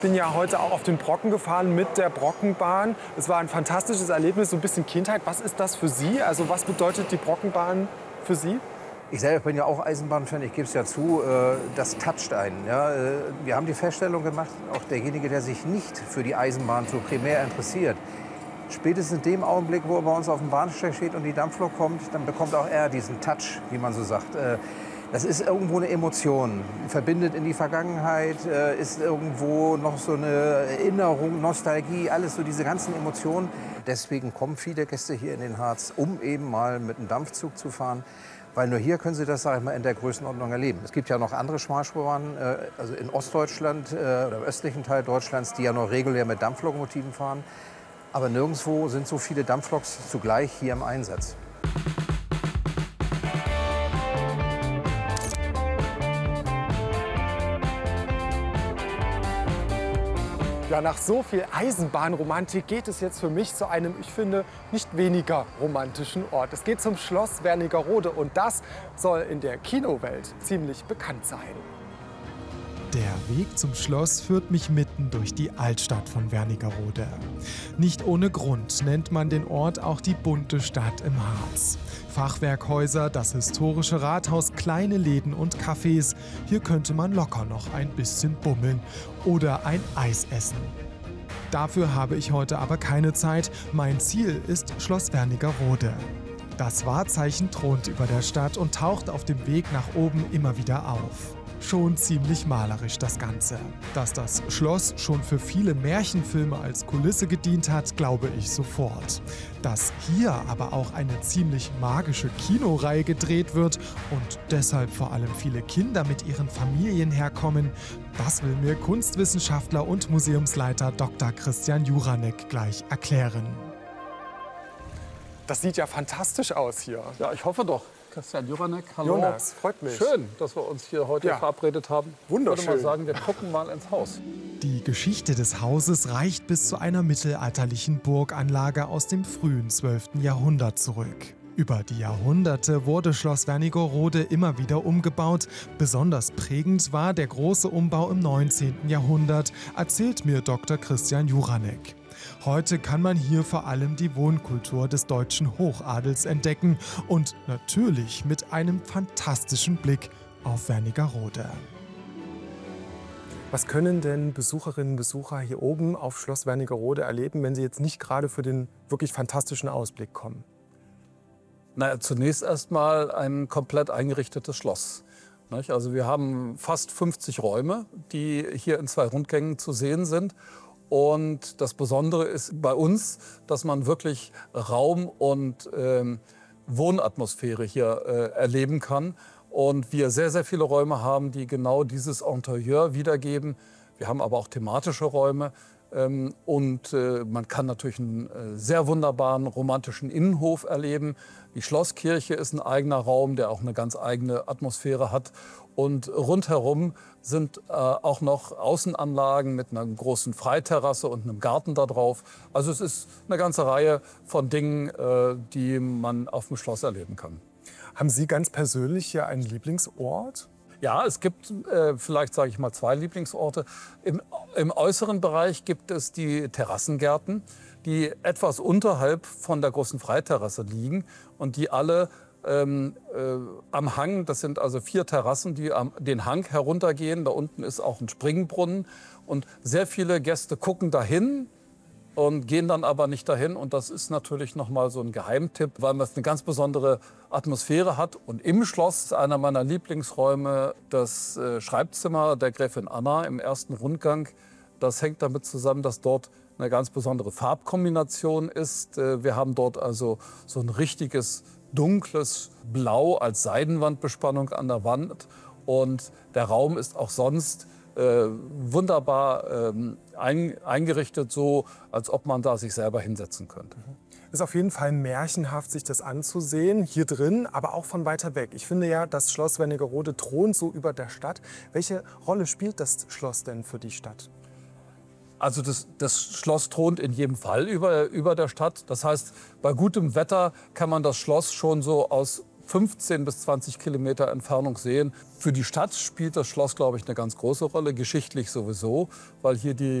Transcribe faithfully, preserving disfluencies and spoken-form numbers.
Ich bin ja heute auch auf den Brocken gefahren mit der Brockenbahn. Es war ein fantastisches Erlebnis, so ein bisschen Kindheit. Was ist das für Sie? Also was bedeutet die Brockenbahn für Sie? Ich selber bin ja auch Eisenbahnfan, ich gebe es ja zu, äh, das toucht einen. Ja? Äh, Wir haben die Feststellung gemacht, auch derjenige, der sich nicht für die Eisenbahn so primär interessiert, spätestens in dem Augenblick, wo er bei uns auf dem Bahnsteig steht und die Dampflok kommt, dann bekommt auch er diesen Touch, wie man so sagt. Äh, Das ist irgendwo eine Emotion, verbindet in die Vergangenheit, äh, ist irgendwo noch so eine Erinnerung, Nostalgie, alles so diese ganzen Emotionen. Deswegen kommen viele Gäste hier in den Harz, um eben mal mit einem Dampfzug zu fahren. Weil nur hier können Sie das, sag ich mal, in der Größenordnung erleben. Es gibt ja noch andere Schmalspurbahnen, äh, also in Ostdeutschland äh, oder im östlichen Teil Deutschlands, die ja noch regulär mit Dampflokomotiven fahren. Aber nirgendwo sind so viele Dampfloks zugleich hier im Einsatz. Ja, nach so viel Eisenbahnromantik geht es jetzt für mich zu einem, ich finde, nicht weniger romantischen Ort. Es geht zum Schloss Wernigerode und das soll in der Kinowelt ziemlich bekannt sein. Der Weg zum Schloss führt mich mitten durch die Altstadt von Wernigerode. Nicht ohne Grund nennt man den Ort auch die bunte Stadt im Harz. Fachwerkhäuser, das historische Rathaus, kleine Läden und Cafés. Hier könnte man locker noch ein bisschen bummeln oder ein Eis essen. Dafür habe ich heute aber keine Zeit. Mein Ziel ist Schloss Wernigerode. Das Wahrzeichen thront über der Stadt und taucht auf dem Weg nach oben immer wieder auf. Schon ziemlich malerisch das Ganze. Dass das Schloss schon für viele Märchenfilme als Kulisse gedient hat, glaube ich sofort. Dass hier aber auch eine ziemlich magische Kinoreihe gedreht wird und deshalb vor allem viele Kinder mit ihren Familien herkommen, das will mir Kunstwissenschaftler und Museumsleiter Doktor Christian Juranek gleich erklären. Das sieht ja fantastisch aus hier. Ja, ich hoffe doch. Christian Juranek, hallo. Jonas, freut mich. Schön, dass wir uns hier heute Ja. verabredet haben. Wunderschön. Ich würde mal sagen, wir gucken mal ins Haus. Die Geschichte des Hauses reicht bis zu einer mittelalterlichen Burganlage aus dem frühen zwölften Jahrhundert zurück. Über die Jahrhunderte wurde Schloss Wernigerode immer wieder umgebaut. Besonders prägend war der große Umbau im neunzehnten Jahrhundert, erzählt mir Doktor Christian Juranek. Heute kann man hier vor allem die Wohnkultur des deutschen Hochadels entdecken und natürlich mit einem fantastischen Blick auf Wernigerode. Was können denn Besucherinnen und Besucher hier oben auf Schloss Wernigerode erleben, wenn sie jetzt nicht gerade für den wirklich fantastischen Ausblick kommen? Naja, zunächst erstmal ein komplett eingerichtetes Schloss. Nicht? Also wir haben fast fünfzig Räume, die hier in zwei Rundgängen zu sehen sind. Und das Besondere ist bei uns, dass man wirklich Raum und ähm, Wohnatmosphäre hier äh, erleben kann. Und wir sehr, sehr viele Räume haben, die genau dieses Interieur wiedergeben. Wir haben aber auch thematische Räume. Ähm, und äh, man kann natürlich einen äh, sehr wunderbaren romantischen Innenhof erleben. Die Schlosskirche ist ein eigener Raum, der auch eine ganz eigene Atmosphäre hat. Und rundherum sind äh, auch noch Außenanlagen mit einer großen Freiterrasse und einem Garten da drauf. Also es ist eine ganze Reihe von Dingen, äh, die man auf dem Schloss erleben kann. Haben Sie ganz persönlich hier einen Lieblingsort? Ja, es gibt äh, vielleicht, sage ich mal, zwei Lieblingsorte. Im, Im äußeren Bereich gibt es die Terrassengärten, die etwas unterhalb von der großen Freiterrasse liegen und die alle ähm, äh, am Hang, das sind also vier Terrassen, die am, den Hang heruntergehen. Da unten ist auch ein Springbrunnen und sehr viele Gäste gucken dahin und gehen dann aber nicht dahin. Und das ist natürlich noch mal so ein Geheimtipp, weil man eine ganz besondere Atmosphäre hat. Und im Schloss ist einer meiner Lieblingsräume das äh, Schreibzimmer der Gräfin Anna im ersten Rundgang. Das hängt damit zusammen, dass dort eine ganz besondere Farbkombination ist. Äh, wir haben dort also so ein richtiges dunkles Blau als Seidenwandbespannung an der Wand. Und der Raum ist auch sonst Äh, wunderbar ähm, ein, eingerichtet, so als ob man da sich selber hinsetzen könnte. Es ist auf jeden Fall märchenhaft, sich das anzusehen, hier drin, aber auch von weiter weg. Ich finde ja, das Schloss Wernigerode thront so über der Stadt. Welche Rolle spielt das Schloss denn für die Stadt? Also das, das Schloss thront in jedem Fall über, über der Stadt. Das heißt, bei gutem Wetter kann man das Schloss schon so aus fünfzehn bis zwanzig Kilometer Entfernung sehen. Für die Stadt spielt das Schloss, glaube ich, eine ganz große Rolle, geschichtlich sowieso, weil hier die